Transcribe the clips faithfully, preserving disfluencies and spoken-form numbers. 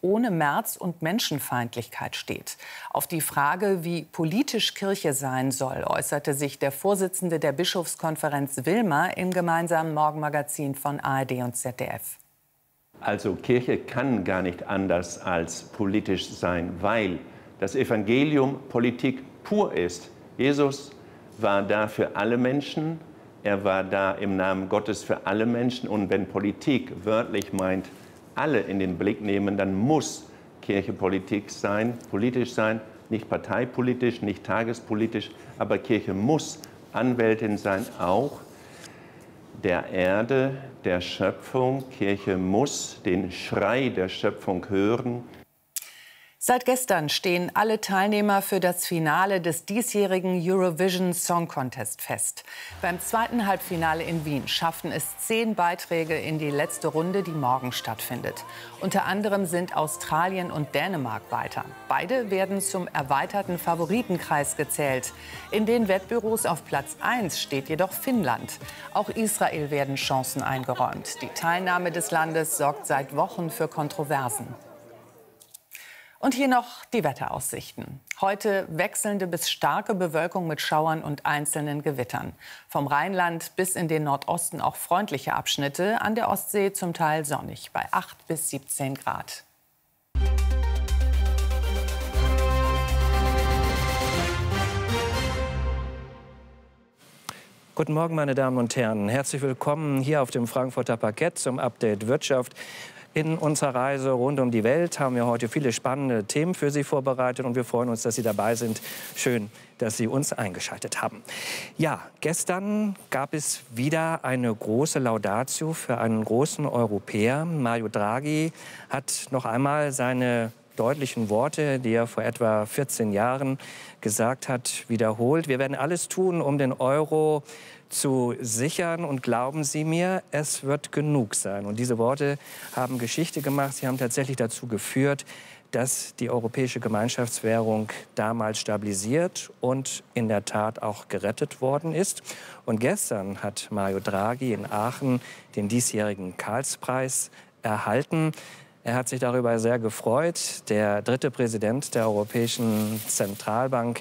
ohne Merz und Menschenfeindlichkeit steht. Auf die Frage, wie politisch Kirche sein soll, äußerte sich der Vorsitzende der Bischofskonferenz Wilmer im gemeinsamen Morgenmagazin von A R D und Z D F. Also Kirche kann gar nicht anders als politisch sein, weil das Evangelium Politik pur ist. Jesus war da für alle Menschen, er war da im Namen Gottes für alle Menschen. Und wenn Politik wörtlich meint, alle in den Blick nehmen, dann muss Kirche Politik sein, politisch sein, nicht parteipolitisch, nicht tagespolitisch, aber Kirche muss Anwältin sein, auch der Erde, der Schöpfung. Kirche muss den Schrei der Schöpfung hören. Seit gestern stehen alle Teilnehmer für das Finale des diesjährigen Eurovision Song Contest fest. Beim zweiten Halbfinale in Wien schafften es zehn Beiträge in die letzte Runde, die morgen stattfindet. Unter anderem sind Australien und Dänemark weiter. Beide werden zum erweiterten Favoritenkreis gezählt. In den Wettbüros auf Platz eins steht jedoch Finnland. Auch Israel werden Chancen eingeräumt. Die Teilnahme des Landes sorgt seit Wochen für Kontroversen. Und hier noch die Wetteraussichten. Heute wechselnde bis starke Bewölkung mit Schauern und einzelnen Gewittern. Vom Rheinland bis in den Nordosten auch freundliche Abschnitte, an der Ostsee zum Teil sonnig bei acht bis siebzehn Grad. Guten Morgen, meine Damen und Herren. Herzlich willkommen hier auf dem Frankfurter Parkett zum Update Wirtschaft. In unserer Reise rund um die Welt haben wir heute viele spannende Themen für Sie vorbereitet und wir freuen uns, dass Sie dabei sind. Schön, dass Sie uns eingeschaltet haben. Ja, gestern gab es wieder eine große Laudatio für einen großen Europäer. Mario Draghi hat noch einmal seine deutlichen Worte, die er vor etwa vierzehn Jahren gesagt hat, wiederholt. Wir werden alles tun, um den Euro zu sichern, und glauben Sie mir, es wird genug sein. Und diese Worte haben Geschichte gemacht. Sie haben tatsächlich dazu geführt, dass die europäische Gemeinschaftswährung damals stabilisiert und in der Tat auch gerettet worden ist. Und gestern hat Mario Draghi in Aachen den diesjährigen Karlspreis erhalten. Er hat sich darüber sehr gefreut. Der dritte Präsident der Europäischen Zentralbank,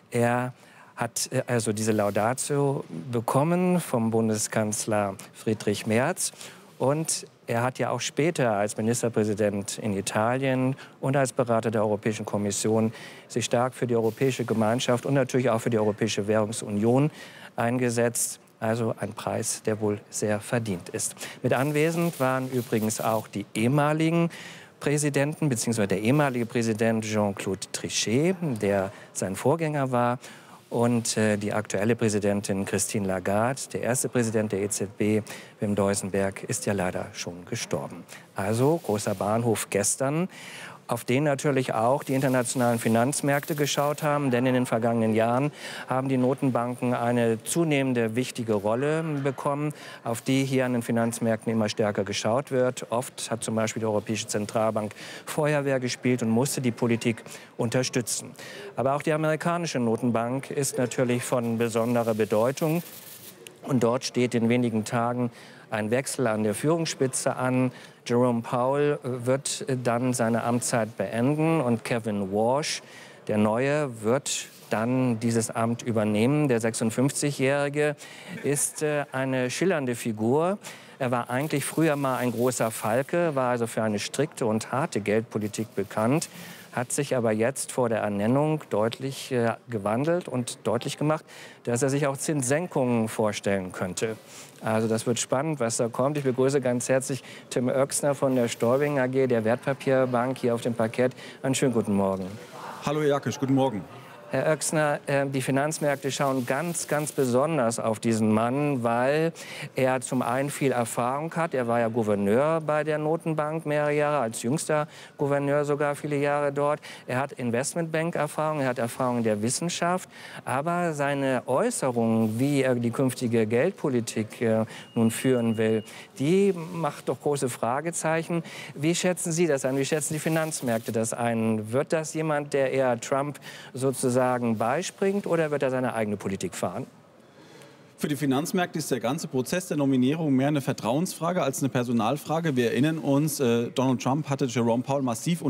er hat also diese Laudatio bekommen vom Bundeskanzler Friedrich Merz. Und er hat ja auch später als Ministerpräsident in Italien und als Berater der Europäischen Kommission sich stark für die Europäische Gemeinschaft und natürlich auch für die Europäische Währungsunion eingesetzt. Also ein Preis, der wohl sehr verdient ist. Mit anwesend waren übrigens auch die ehemaligen Präsidenten, beziehungsweise der ehemalige Präsident Jean-Claude Trichet, der sein Vorgänger war, und äh, die aktuelle Präsidentin Christine Lagarde. Der erste Präsident der E Z B, Wim Duisenberg, ist ja leider schon gestorben. Also großer Bahnhof gestern, auf den natürlich auch die internationalen Finanzmärkte geschaut haben. Denn in den vergangenen Jahren haben die Notenbanken eine zunehmende wichtige Rolle bekommen, auf die hier an den Finanzmärkten immer stärker geschaut wird. Oft hat zum Beispiel die Europäische Zentralbank Feuerwehr gespielt und musste die Politik unterstützen. Aber auch die amerikanische Notenbank ist natürlich von besonderer Bedeutung. Und dort steht in wenigen Tagen ein Wechsel an der Führungsspitze an. Jerome Powell wird dann seine Amtszeit beenden und Kevin Warsh, der Neue, wird dann dieses Amt übernehmen. Der sechsundfünfzigjährige ist eine schillernde Figur. Er war eigentlich früher mal ein großer Falke, war also für eine strikte und harte Geldpolitik bekannt, hat sich aber jetzt vor der Ernennung deutlich äh, gewandelt und deutlich gemacht, dass er sich auch Zinssenkungen vorstellen könnte. Also das wird spannend, was da kommt. Ich begrüße ganz herzlich Tim Oechsner von der Storving A G, der Wertpapierbank, hier auf dem Parkett. Einen schönen guten Morgen. Hallo Herr Jakisch, guten Morgen. Herr Oechsner, die Finanzmärkte schauen ganz, ganz besonders auf diesen Mann, weil er zum einen viel Erfahrung hat. Er war ja Gouverneur bei der Notenbank mehrere Jahre, als jüngster Gouverneur sogar viele Jahre dort. Er hat Investmentbank-Erfahrung, er hat Erfahrung in der Wissenschaft. Aber seine Äußerungen, wie er die künftige Geldpolitik äh, nun führen will, die macht doch große Fragezeichen. Wie schätzen Sie das ein? Wie schätzen die Finanzmärkte das ein? Wird das jemand, der eher Trump sozusagen beispringt, oder wird er seine eigene Politik fahren? Für die Finanzmärkte ist der ganze Prozess der Nominierung mehr eine Vertrauensfrage als eine Personalfrage. Wir erinnern uns, äh, Donald Trump hatte Jerome Powell massiv